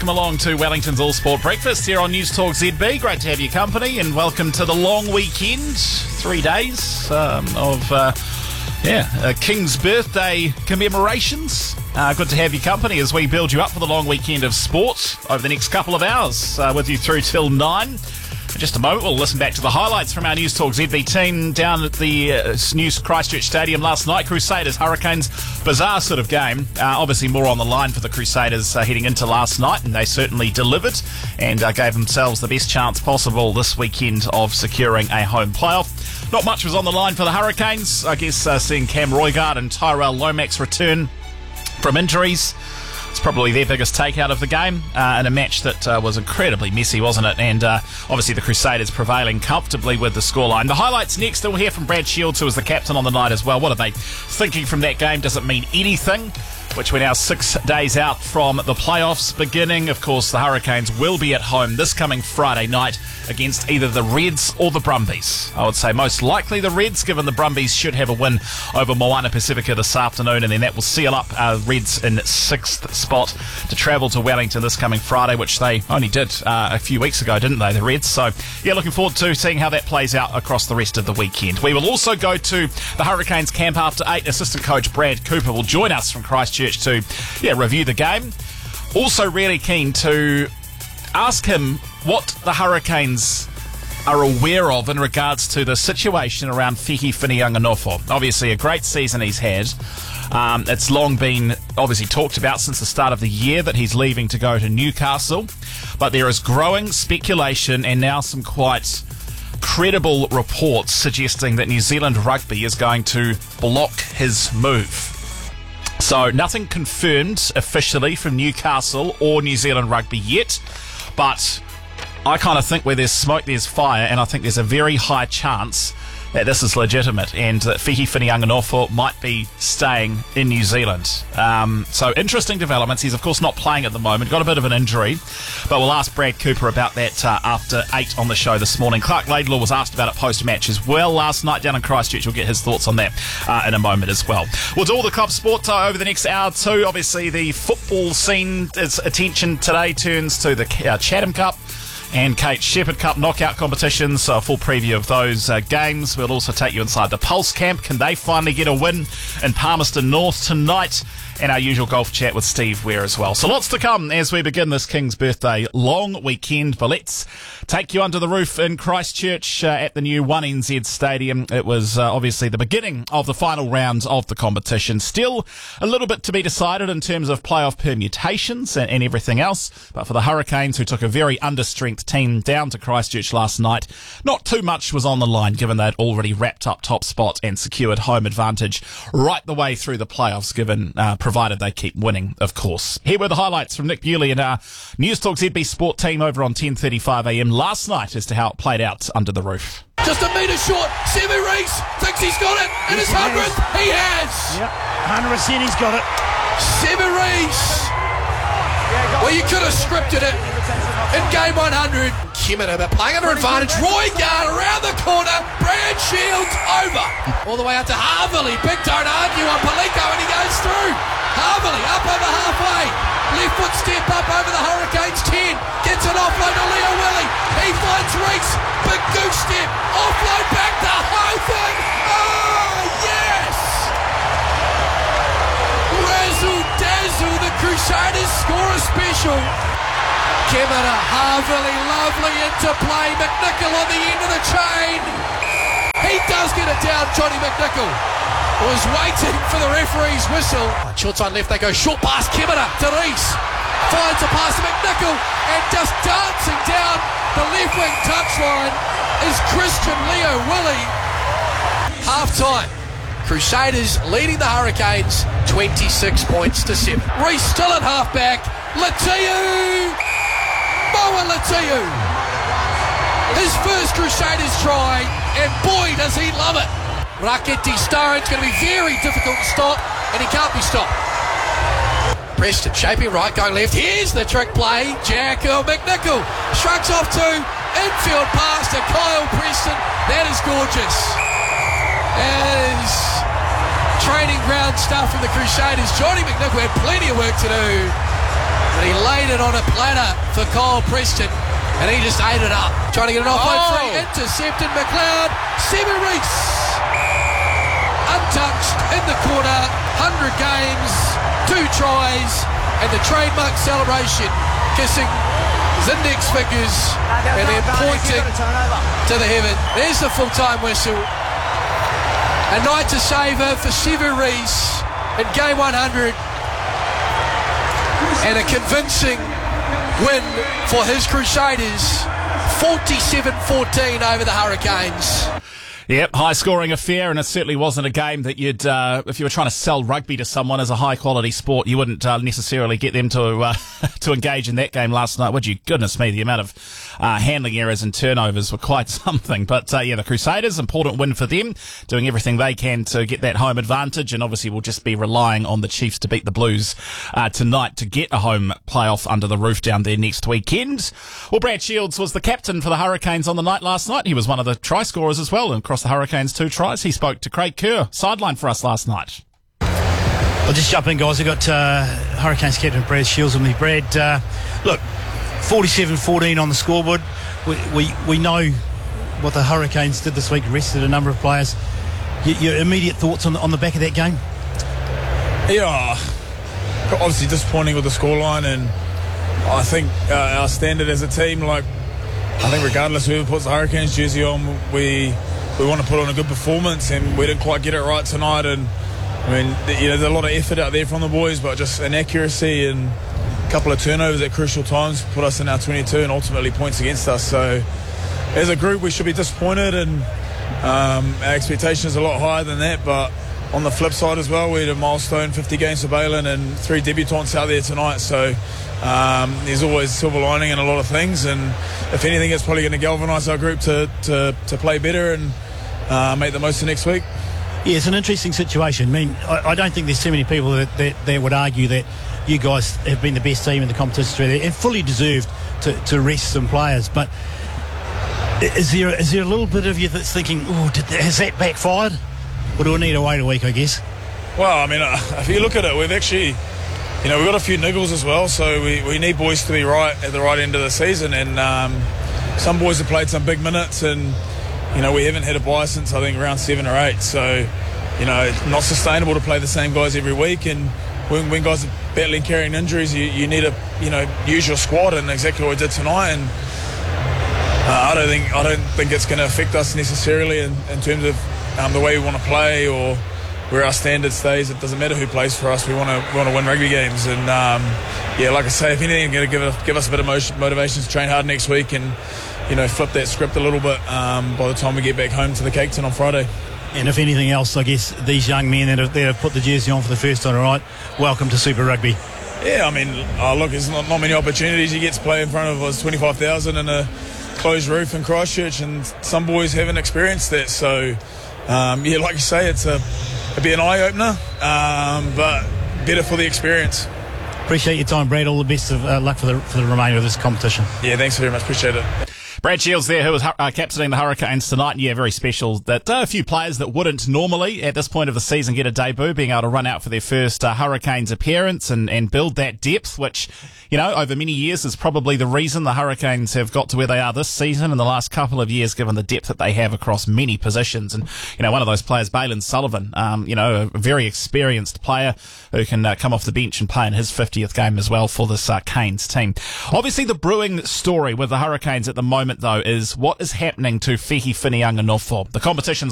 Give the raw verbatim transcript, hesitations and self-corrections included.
welcome along to Wellington's All Sport Breakfast here on News Talk Z B. Great to have your company and welcome to the long weekend. Three days um, of, uh, yeah, uh, King's birthday commemorations. Uh, good to have your company as we build you up for the long weekend of sport over the next couple of hours uh, with you through till nine. In just a moment, we'll listen back to the highlights from our News Talk Z B team down at the uh, News Christchurch Stadium last night. Crusaders, Hurricanes, bizarre sort of game. Uh, obviously more on the line for the Crusaders uh, heading into last night, and they certainly delivered and uh, gave themselves the best chance possible this weekend of securing a home playoff. Not much was on the line for the Hurricanes. I guess uh, seeing Cam Roigard and Tyrell Lomax return from injuries, it's probably their biggest takeout of the game uh, in a match that uh, was incredibly messy, wasn't it? And uh, obviously the Crusaders prevailing comfortably with the scoreline. The highlights next, and we'll hear from Brad Shields, who was the captain on the night as well. What are they thinking from that game? Does it mean anything? Which we're now six days out from the playoffs beginning. Of course, the Hurricanes will be at home this coming Friday night against either the Reds or the Brumbies. I would say most likely the Reds, given the Brumbies should have a win over Moana Pacifica this afternoon, and then that will seal up uh, Reds in sixth spot to travel to Wellington this coming Friday, which they only did uh, a few weeks ago, didn't they, the Reds? So, yeah, looking forward to seeing how that plays out across the rest of the weekend. We will also go to the Hurricanes camp after eight. Assistant coach Brad Cooper will join us from Christchurch to yeah review the game. Also really keen to ask him what the Hurricanes are aware of in regards to the situation around Whihi Whinianganofo. Obviously a great season he's had. Um, it's long been obviously talked about since the start of the year that he's leaving to go to Newcastle, but there is growing speculation and now some quite credible reports suggesting that New Zealand Rugby is going to block his move. So nothing confirmed officially from Newcastle or New Zealand Rugby yet, but I kind of think where there's smoke, there's fire, and I think there's a very high chance that this is legitimate and that Whihi Whinianganofo might be staying in New Zealand. Um, so interesting developments. He's of course not playing at the moment, got a bit of an injury, but we'll ask Brad Cooper about that uh, after eight on the show this morning. Clark Laidlaw was asked about it post-match as well last night down in Christchurch. We'll get his thoughts on that uh, in a moment as well. We'll do all the club sport uh, over the next hour too. Obviously the football scene, its attention today turns to the uh, Chatham Cup and Kate Shepherd Cup knockout competitions. So a full preview of those uh, games. We'll also take you inside the Pulse camp. Can they finally get a win in Palmerston North tonight? And our usual golf chat with Steve Ware as well. So lots to come as we begin this King's birthday long weekend. But let's take you under the roof in Christchurch uh, at the new one N Z Stadium. It was uh, obviously the beginning of the final round of the competition. Still a little bit to be decided in terms of playoff permutations and, and everything else. But for the Hurricanes, who took a very understrength team down to Christchurch last night, not too much was on the line given they'd already wrapped up top spot and secured home advantage right the way through the playoffs, given uh, provided they keep winning, of course. Here were the highlights from Nick Bewley and our News Talk Z B Sport team over on ten thirty-five a m last night as to how it played out under the roof. Just a metre short. Semi Reece thinks he's got it. And his hundredth, he has. Yep, one hundred percent he's got it. Semi Reece. Well, you could have scripted it in game one hundred. Kimura, but playing under advantage. Roigard around the corner. Brad Shields over. All the way out to Harvey. Big don't argue on Paliko, and he goes through. Harvey up over halfway. Left foot step up over the Hurricanes ten. Gets an offload to Leo Willie. He finds Reece. Big goose step. Offload back to Houghton. Oh, yes! Razzle dazzle. The Crusaders score a special. Kimura, Harvey, lovely into play. McNichol on the end of the chain. He does get it down, Johnny McNichol. Was waiting for the referee's whistle. Short side left, they go short pass. Kimura to Reece. Finds a pass to McNichol. And just dancing down the left wing touchline is Christian Leo Willie. Half time. Crusaders leading the Hurricanes twenty-six points to seven. Reece still at half back. Latiu. Moa Latiu. His first Crusaders try. And boy does he love it. Raketi Stone, it's going to be very difficult to stop, and he can't be stopped. Preston shaping right, going left. Here's the trick play. Jacko McNichol shrugs off to infield pass to Kyle Preston. That is gorgeous. That is training ground stuff from the Crusaders. Johnny McNichol had plenty of work to do. But he laid it on a platter for Kyle Preston, and he just ate it up. Trying to get an offload Oh. free. Intercepted McLeod. Semi Reese. Untouched in the corner. one hundred games. Two tries. And the trademark celebration. Kissing his index fingers. And then pointing to the heaven. There's the full-time whistle. A night to savour for Semi Reese in game one hundred. And a convincing win for his Crusaders, forty-seven fourteen over the Hurricanes. Yep, high-scoring affair, and it certainly wasn't a game that you'd, uh, if you were trying to sell rugby to someone as a high-quality sport, you wouldn't uh, necessarily get them to uh, to engage in that game last night, would you? Goodness me, the amount of uh, handling errors and turnovers were quite something. But, uh, yeah, the Crusaders, important win for them, doing everything they can to get that home advantage, and obviously we'll just be relying on the Chiefs to beat the Blues uh, tonight to get a home playoff under the roof down there next weekend. Well, Brad Shields was the captain for the Hurricanes on the night last night. He was one of the try scorers as well, and across the Hurricanes two tries. He spoke to Craig Kerr, sideline for us last night. I'll just jump in, guys. I've got uh, Hurricanes captain Brad Shields with me. Brad, uh, look, forty-seven fourteen on the scoreboard. We, we we know what the Hurricanes did this week, arrested a number of players. Y- your immediate thoughts on the, on the back of that game? Yeah, obviously disappointing with the scoreline, and I think uh, our standard as a team, like, I think regardless of whoever puts the Hurricanes jersey on, we we want to put on a good performance, and we didn't quite get it right tonight. And I mean, you know, there's a lot of effort out there from the boys, but just inaccuracy and a couple of turnovers at crucial times put us in our twenty-two and ultimately points against us. So as a group, we should be disappointed, and um, our expectation is a lot higher than that. But on the flip side as well, we had a milestone fifty games for Balin and three debutants out there tonight. So um, there's always silver lining in a lot of things, and if anything, it's probably going to galvanise our group to, to, to play better and uh, make the most of next week. Yeah, it's an interesting situation. I mean, I, I don't think there's too many people that, that, that would argue that you guys have been the best team in the competition through there and fully deserved to, to rest some players. But is there is there a little bit of you that's thinking, oh, did that, has that backfired? Or do we need to wait a week, I guess? Well, I mean, uh, if you look at it, we've actually, you know, we've got a few niggles as well, so we, we need boys to be right at the right end of the season, and um, some boys have played some big minutes, and, you know, we haven't had a bye since, I think, round seven or eight, so, you know, it's not sustainable to play the same guys every week, and when, when guys are battling carrying injuries, you, you need to, you know, use your squad, and exactly what we did tonight, and uh, I don't think I don't think it's going to affect us necessarily in, in terms of Um, the way we want to play or where our standard stays. It doesn't matter who plays for us. We want to we want to win rugby games, and um, yeah, like I say, if anything, going to give, give us a bit of motion, motivation to train hard next week and, you know, flip that script a little bit um, by the time we get back home to the Cape Town on Friday. And if anything else, I guess these young men that have, that have put the jersey on for the first time, all right, welcome to Super Rugby. Yeah, I mean, oh, look, there's not, not many opportunities you get to play in front of us, twenty-five thousand in a closed roof in Christchurch, and some boys haven't experienced that, so Um, yeah, like you say, it's a it'd be an eye-opener, um, but better for the experience. Appreciate your time, Brad. All the best of uh, luck for the for the remainder of this competition. Yeah, thanks very much. Appreciate it. Brad Shields there, who was uh, captaining the Hurricanes tonight. Yeah, very special that uh, a few players that wouldn't normally at this point of the season get a debut, being able to run out for their first uh, Hurricanes appearance and, and build that depth, which, you know, over many years is probably the reason the Hurricanes have got to where they are this season in the last couple of years, given the depth that they have across many positions. And, you know, one of those players, Balin Sullivan, um, you know, a very experienced player who can uh, come off the bench and play in his fiftieth game as well for this uh, Canes team. Obviously, the brewing story with the Hurricanes at the moment, though, is what is happening to Fehi Whinianga Nofo. The competition's